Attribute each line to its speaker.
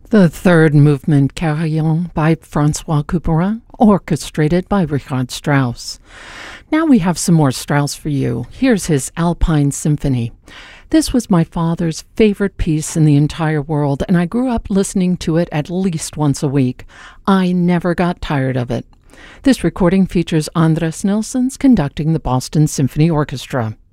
Speaker 1: The third movement, Carillon by Francois Couperin, orchestrated by Richard Strauss. Now we have some more Strauss for you. Here's his Alpine Symphony. This was my father's favorite piece in the entire world, and I grew up listening to it at least once a week. I never got tired of it. This recording features Andres Nilssons conducting the Boston Symphony Orchestra.